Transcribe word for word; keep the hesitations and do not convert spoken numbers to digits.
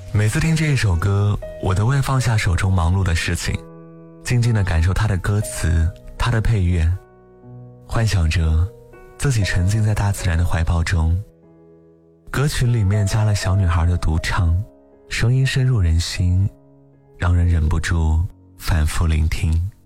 每次听这一首歌，我都会放下手中忙碌的事情，静静地感受它的歌词，它的配乐，幻想着自己沉浸在大自然的怀抱中。歌曲里面加了小女孩的独唱，声音深入人心，让人忍不住反复聆听。